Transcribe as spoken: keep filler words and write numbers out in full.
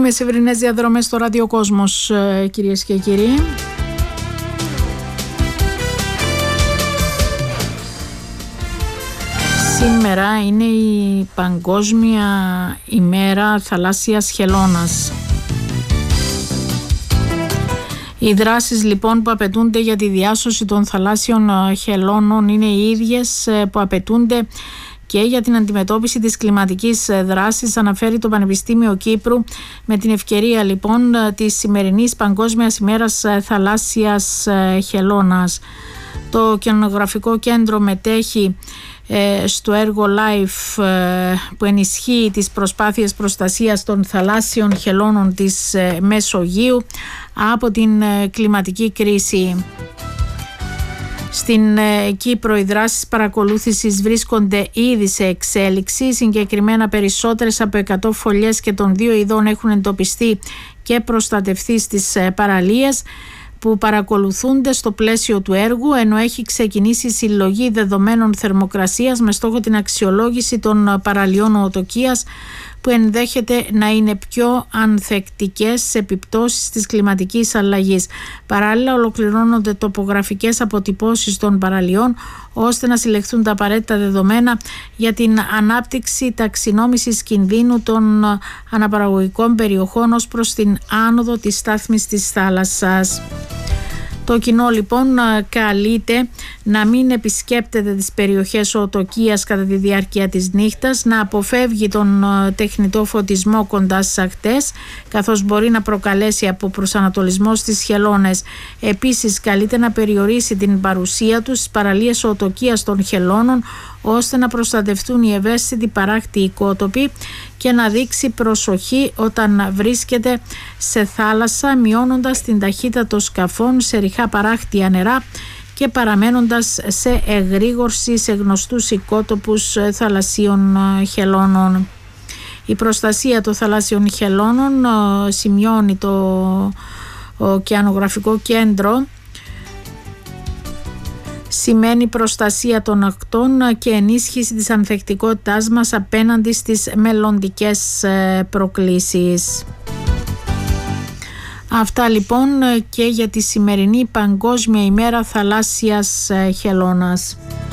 μεσημερινές διαδρομές στο ραδιοκόσμος, κυρίες και κύριοι. Σήμερα είναι η Παγκόσμια ημέρα θαλάσσιας χελώνας. Οι δράσεις λοιπόν που απαιτούνται για τη διάσωση των θαλάσσιων χελώνων είναι οι ίδιες που απαιτούνται και για την αντιμετώπιση της κλιματικής δράσης, αναφέρει το Πανεπιστήμιο Κύπρου με την ευκαιρία λοιπόν της σημερινής Παγκόσμιας ημέρας θαλάσσιας χελώνας. Το Ωκεανογραφικό Κέντρο μετέχει στο έργο LIFE που ενισχύει τις προσπάθειες προστασίας των θαλάσσιων χελώνων της Μεσογείου από την κλιματική κρίση. Στην Κύπρο οι δράσεις παρακολούθησης βρίσκονται ήδη σε εξέλιξη. Συγκεκριμένα περισσότερες από εκατό φωλιές και των δύο ειδών έχουν εντοπιστεί και προστατευθεί στις παραλίες που παρακολουθούνται στο πλαίσιο του έργου, ενώ έχει ξεκινήσει συλλογή δεδομένων θερμοκρασίας με στόχο την αξιολόγηση των παραλιών οτοκίας που ενδέχεται να είναι πιο ανθεκτικές σε επιπτώσεις της κλιματικής αλλαγής. Παράλληλα, ολοκληρώνονται τοπογραφικές αποτυπώσεις των παραλιών ώστε να συλλεχθούν τα απαραίτητα δεδομένα για την ανάπτυξη ταξινόμησης κινδύνου των αναπαραγωγικών περιοχών ως προς την άνοδο της στάθμης της θάλασσας. Το κοινό λοιπόν καλείται να μην επισκέπτεται τις περιοχές οτοκίας κατά τη διάρκεια της νύχτας, να αποφεύγει τον τεχνητό φωτισμό κοντά στις ακτές, καθώς μπορεί να προκαλέσει από προσανατολισμό στις χελώνες. Επίσης καλείται να περιορίσει την παρουσία του στις παραλίες οτοκίας των χελώνων, ώστε να προστατευτούν οι ευαίσθητοι παράκτιοι οικότοποι και να δείξει προσοχή όταν βρίσκεται σε θάλασσα, μειώνοντας την ταχύτητα των σκαφών σε ρηχά παράκτια νερά και παραμένοντας σε εγρήγορση σε γνωστούς οικότοπους θαλασσίων χελώνων. Η προστασία των θαλάσσιων χελώνων, σημειώνει το Ωκεανογραφικό Κέντρο, σημαίνει προστασία των ακτών και ενίσχυση της ανθεκτικότητάς μας απέναντι στις μελλοντικές προκλήσεις. Αυτά λοιπόν και για τη σημερινή Παγκόσμια ημέρα θαλάσσιας χελώνας.